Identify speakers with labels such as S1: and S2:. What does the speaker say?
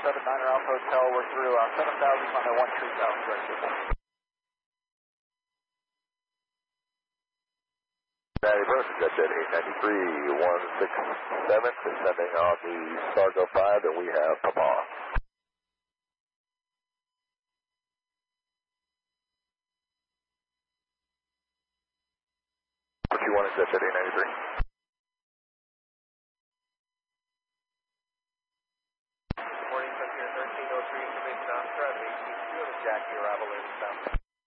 S1: 79er Alpha Hotel. We're through 7,000 on the 1 tree south direction.
S2: Natty Burns, got that 893-167, descending on the Sargo 5, and we have Papa. What you want is that 893?
S1: Morning, Frontier 1303, information on Strata 18 Jackie, arrival in south.